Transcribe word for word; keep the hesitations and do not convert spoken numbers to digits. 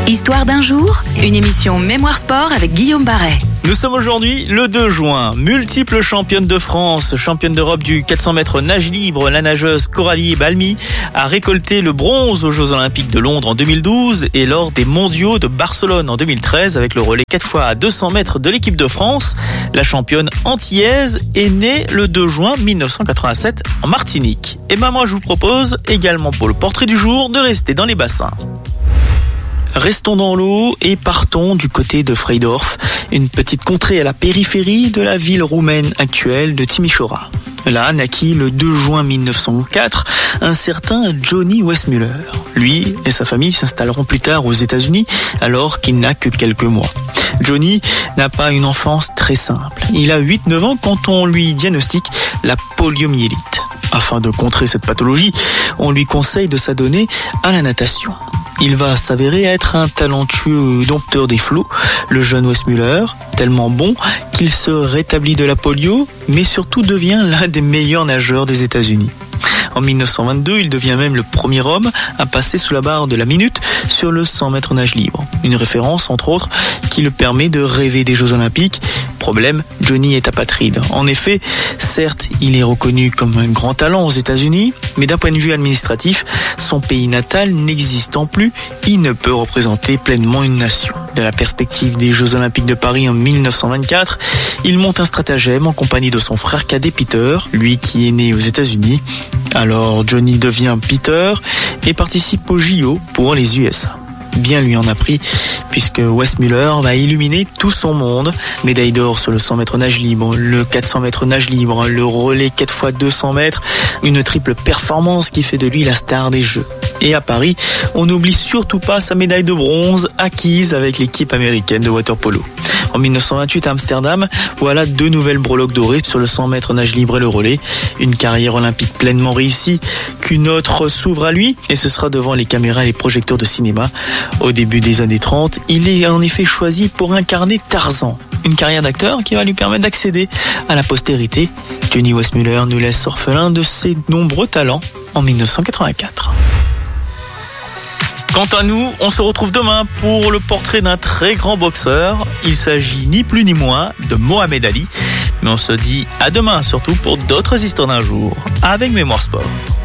Histoire d'un jour, une émission Mémoire Sport avec Guillaume Barret. Nous sommes aujourd'hui le deux juin. Multiple championne de France, championne d'Europe du quatre cents mètres nage libre, la nageuse Coralie Balmy a récolté le bronze aux Jeux Olympiques de Londres en deux mille douze et lors des mondiaux de Barcelone en deux mille treize avec le relais quatre fois à deux cents mètres de l'équipe de France. La championne antillaise est née le deux juin mille neuf cent quatre-vingt-sept en Martinique. Et ben moi je vous propose également pour le portrait du jour de rester dans les bassins. Restons dans l'eau et partons du côté de Freidorf, une petite contrée à la périphérie de la ville roumaine actuelle de Timișoara. Là naquit le deux juin mille neuf cent quatre un certain Johnny Weissmuller. Lui et sa famille s'installeront plus tard aux États-Unis alors qu'il n'a que quelques mois. Johnny n'a pas une enfance très simple. Il a huit neuf ans quand on lui diagnostique la poliomyélite. Afin de contrer cette pathologie, on lui conseille de s'adonner à la natation. Il va s'avérer être un talentueux dompteur des flots, le jeune Weissmuller, tellement bon qu'il se rétablit de la polio, mais surtout devient l'un des meilleurs nageurs des États-Unis. En mille neuf cent vingt-deux, il devient même le premier homme à passer sous la barre de la minute sur le cent mètres nage libre. Une référence, entre autres, qui le permet de rêver des Jeux Olympiques. Problème, Johnny est apatride. En effet, certes, il est reconnu comme un grand talent aux États-Unis, mais d'un point de vue administratif, son pays natal n'existant plus, il ne peut représenter pleinement une nation. De la perspective des Jeux Olympiques de Paris en mille neuf cent vingt-quatre, il monte un stratagème en compagnie de son frère cadet Peter, lui qui est né aux États-Unis. Alors Johnny devient Peter et participe aux J O pour les U S A. Bien lui en a pris, puisque Weissmuller va illuminer tout son monde. Médaille d'or sur le cent mètres nage libre, le quatre cents mètres nage libre, le relais quatre fois deux cents mètres, une triple performance qui fait de lui la star des Jeux. Et à Paris, on n'oublie surtout pas sa médaille de bronze acquise avec l'équipe américaine de water-polo. En mille neuf cent vingt-huit à Amsterdam, voilà deux nouvelles breloques dorées sur le cent mètres nage libre et le relais. Une carrière olympique pleinement réussie, qu'une autre s'ouvre à lui, et ce sera devant les caméras et les projecteurs de cinéma. Au début des années trente, il est en effet choisi pour incarner Tarzan. Une carrière d'acteur qui va lui permettre d'accéder à la postérité. Johnny Weissmuller nous laisse orphelin de ses nombreux talents en mille neuf cent quatre-vingt-quatre. Quant à nous, on se retrouve demain pour le portrait d'un très grand boxeur. Il s'agit ni plus ni moins de Mohamed Ali. Mais on se dit à demain, surtout pour d'autres histoires d'un jour, avec Mémoire Sport.